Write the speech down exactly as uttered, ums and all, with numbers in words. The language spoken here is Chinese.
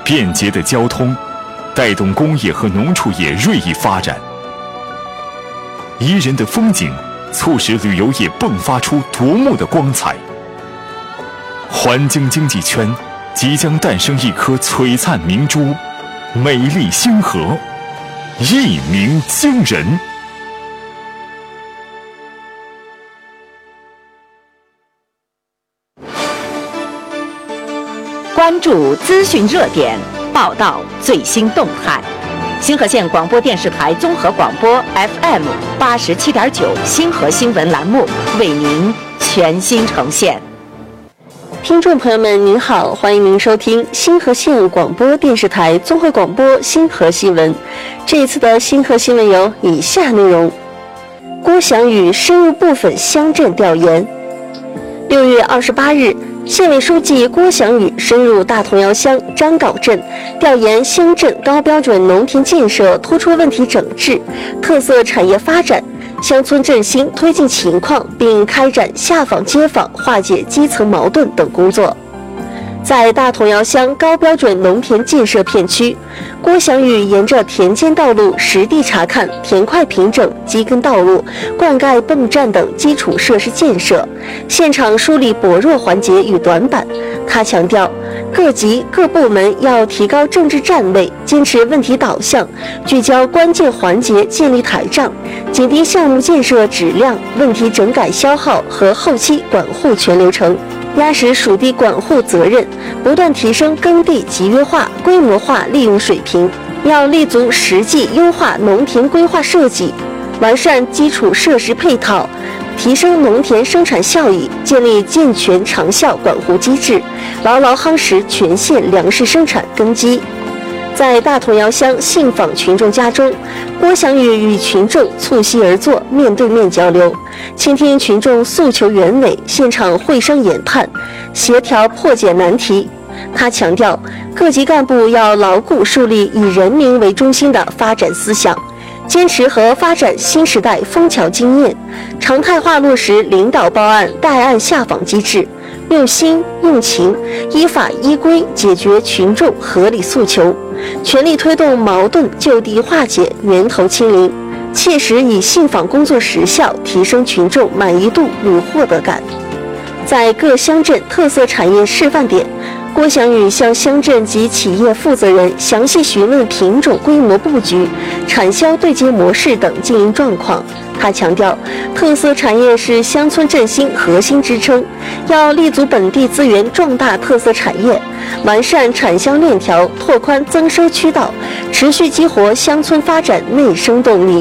便捷的交通，带动工业和农畜业锐意发展。宜人的风景，促使旅游业迸发出夺目的光彩。环京经济圈即将诞生一颗璀璨明珠，美丽星河，一鸣惊人。 关注资讯热点，报道最新动态。星河县广播电视台综合广播 F M 八十七点九星河新闻栏目为您全新呈现。 听众朋友们，您好，欢迎您收听星河县广播电视台综合广播星河新闻。这一次的星河新闻有以下内容：郭祥宇深入部分乡镇调研。六月二十八日，县委书记郭祥宇深入大同窑乡张镐镇，调研乡镇高标准农田建设突出问题整治、特色产业发展、乡村振兴推进情况，并开展下访街访、化解基层矛盾等工作。在大同窑乡高标准农田建设片区，郭祥宇沿着田间道路实地查看田块平整、基根道路、灌溉泵站等基础设施建设，现场梳理薄弱环节与短板。他强调，各级各部门要提高政治站位，坚持问题导向，聚焦关键环节建立台账，紧盯项目建设质量、问题整改消耗和后期管护全流程，压实属地管护责任，不断提升耕地集约化、规模化利用水平。要立足实际优化农田规划设计，完善基础设施配套，提升农田生产效益，建立健全长效管护机制，牢牢夯实全县粮食生产根基。在大同窑乡信访群众家中，郭祥宇与群众促膝而坐，面对面交流，倾听群众诉求原委，现场会商研判，协调破解难题。他强调，各级干部要牢固树立以人民为中心的发展思想，坚持和发展新时代枫桥经验，常态化落实领导报案、带案下访机制，用心用情，依法依规解决群众合理诉求，全力推动矛盾就地化解、源头清零，切实以信访工作实效提升群众满意度与获得感。在各乡镇特色产业示范点，郭祥宇向乡镇及企业负责人详细询问品种规模布局、产销对接模式等经营状况。他强调，特色产业是乡村振兴核心支撑，要立足本地资源，壮大特色产业，完善产销链条，拓宽增收渠道，持续激活乡村发展内生动力。